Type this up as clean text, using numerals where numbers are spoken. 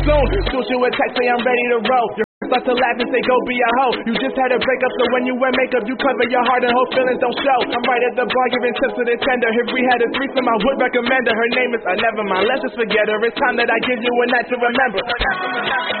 soon. Shoot you a text, say I'm ready to roll. Your start to laugh and say go be a hoe. You just had a breakup, so when you wear makeup, you cover your heart and hope feelings don't show. I'm right at the bar giving tips to the tender. If we had a threesome, I would recommend her. Her name is never mind, let's just forget her. It's time that I give you a night to remember.